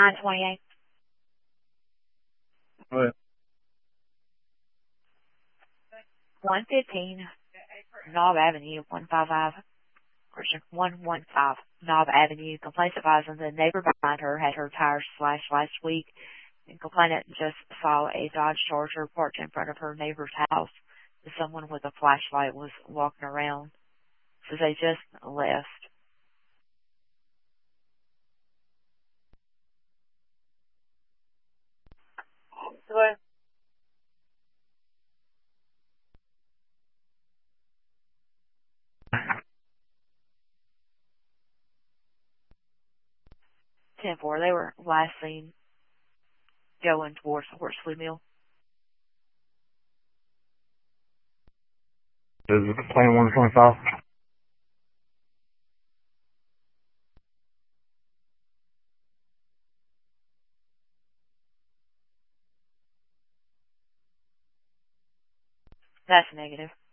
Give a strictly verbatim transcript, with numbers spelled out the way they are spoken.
nine twenty-eight. What? one fifteen Knob Avenue, one five five. Correction, one one five Knob Avenue. Complaint advising the neighbor behind her had her tires slashed last week. And complainant just saw a Dodge Charger parked in front of her neighbor's house. Someone with a flashlight was walking around. So they just left. What? ten four. They were last seen going towards Horsley Mill. Is it plane one twenty-five? That's negative.